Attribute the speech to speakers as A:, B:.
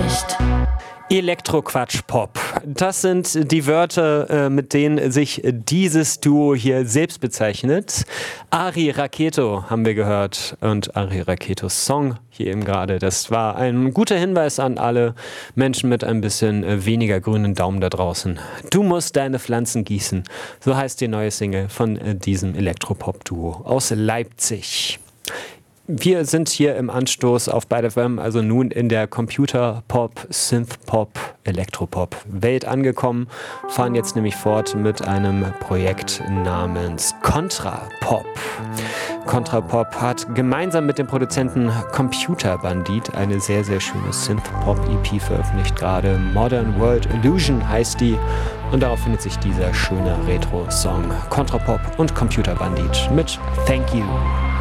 A: nicht.
B: Elektroquatsch-Pop. Das sind die Wörter, mit denen sich dieses Duo hier selbst bezeichnet. Ari Raketo haben wir gehört und Ari Raketos Song hier eben gerade. Das war ein guter Hinweis an alle Menschen mit ein bisschen weniger grünen Daumen da draußen. Du musst deine Pflanzen gießen. So heißt die neue Single von diesem Elektropop-Duo aus Leipzig. Wir sind hier im Anstoß auf Byte FM, also nun in der Computer-Pop, Synth-Pop, Elektropop-Welt angekommen, fahren jetzt nämlich fort mit einem Projekt namens Contra-Pop. Contra-Pop hat gemeinsam mit dem Produzenten Computer Bandit eine sehr, sehr schöne Synth-Pop-EP veröffentlicht gerade. Modern World Illusion heißt die und darauf findet sich dieser schöne Retro-Song Contra-Pop und Computer Bandit mit Thank You.